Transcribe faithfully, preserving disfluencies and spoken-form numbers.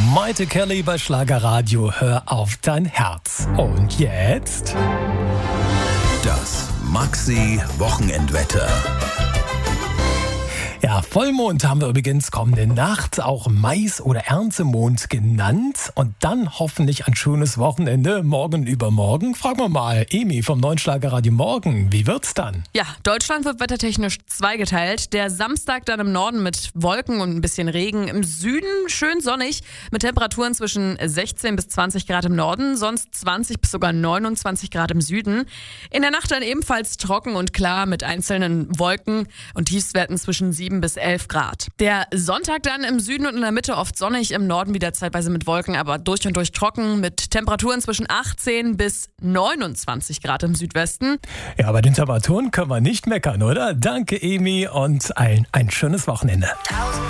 Maite Kelly bei Schlagerradio, hör auf dein Herz. Und jetzt? Das Maxi-Wochenendwetter. Ja, Vollmond haben wir übrigens kommende Nacht, auch Mais- oder Erntemond genannt. Und dann hoffentlich ein schönes Wochenende, morgen übermorgen. Fragen wir mal Emi vom neuen Schlagerradio Morgen, wie wird's dann? Ja, Deutschland wird wettertechnisch zweigeteilt. Der Samstag dann im Norden mit Wolken und ein bisschen Regen. Im Süden schön sonnig mit Temperaturen zwischen sechzehn bis zwanzig Grad im Norden, sonst zwanzig bis sogar neunundzwanzig Grad im Süden. In der Nacht dann ebenfalls trocken und klar mit einzelnen Wolken und Tiefstwerten zwischen sieben bis elf Grad. Der Sonntag dann im Süden und in der Mitte oft sonnig, im Norden wieder zeitweise mit Wolken, aber durch und durch trocken mit Temperaturen zwischen achtzehn bis neunundzwanzig Grad im Südwesten. Ja, bei den Temperaturen können wir nicht meckern, oder? Danke, Emi, und ein, ein schönes Wochenende.